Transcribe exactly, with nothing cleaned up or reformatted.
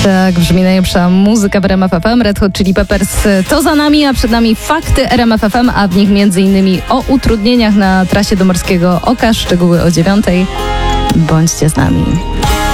Tak brzmi najlepsza muzyka w R M F F M. Red Hot Chili Peppers to za nami, a przed nami fakty R M F F M, a w nich między innymi o utrudnieniach na trasie do Morskiego Oka. Szczegóły o dziewiątej. Bądźcie z nami.